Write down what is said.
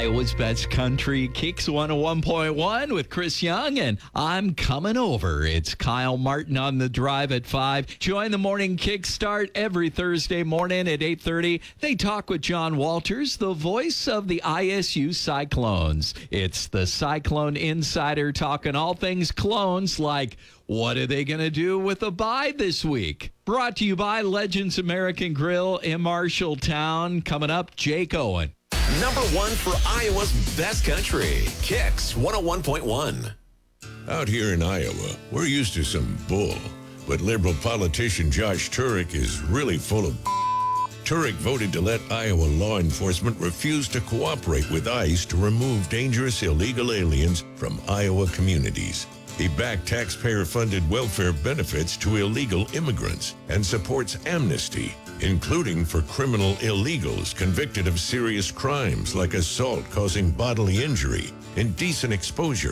Iowa's best country, Kicks 101.1 with Chris Young, and I'm coming over. It's Kyle Martin on the drive at 5. Join the morning kickstart every Thursday morning at 8:30. They talk with John Walters, the voice of the ISU Cyclones. It's the Cyclone Insider talking all things clones, like what are they going to do with a bye this week? Brought to you by Legends American Grill in Marshalltown. Coming up, Jake Owen. Number one for Iowa's best country, Kicks 101.1. Out here in Iowa, we're used to some bull, but liberal politician Josh Turek is really full of Turek voted to let Iowa law enforcement refuse to cooperate with ICE to remove dangerous illegal aliens from Iowa communities. He backed taxpayer-funded welfare benefits to illegal immigrants and supports amnesty, including for criminal illegals convicted of serious crimes like assault causing bodily injury, indecent exposure,